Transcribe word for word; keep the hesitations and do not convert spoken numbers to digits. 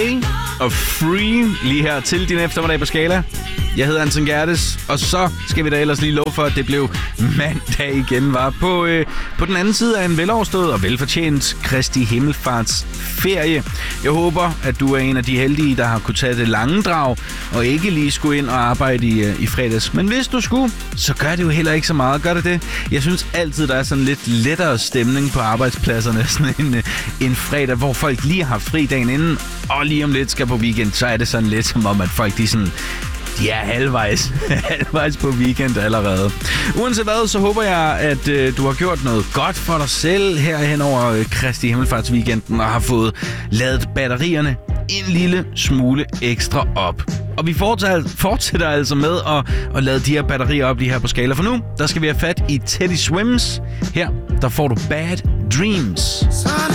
og Free lige her til din eftermiddag på Skala. Jeg hedder Anton Gerdes, og så skal vi da ellers lige love for, at det blev mandag igen, var på, øh, på den anden side af en veloverstået og velfortjent Kristi Himmelfarts ferie. Jeg håber, at du er en af de heldige, der har kunne tage det lange drag, og ikke lige skulle ind og arbejde i, øh, i fredags. Men hvis du skulle, så gør det jo heller ikke så meget. Gør det det? Jeg synes altid, der er sådan lidt lettere stemning på arbejdspladserne, sådan en, øh, en fredag, hvor folk lige har fri dagen inden, og lige om lidt skal på weekend, så er det sådan lidt som om, at folk de sådan... De er halvvejs, halvvejs på weekend allerede. Uanset hvad, så håber jeg, at øh, du har gjort noget godt for dig selv her hen over øh, Kristi Himmelfarts weekenden og har fået ladet batterierne en lille smule ekstra op. Og vi fortsætter, fortsætter altså med at, at lade de her batterier op lige her på Skala. For nu, der skal vi have fat i Teddy Swims. Her, der får du Bad Dreams.